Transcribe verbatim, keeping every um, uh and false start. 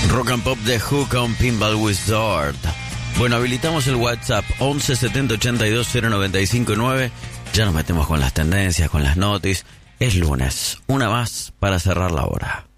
Rock and Pop de Who con Pinball Wizard. Bueno, habilitamos el WhatsApp once setenta ochenta y dos cero noventa y cinco nueve. Ya nos metemos con las tendencias, con las noticias. Es lunes, una más para cerrar la hora.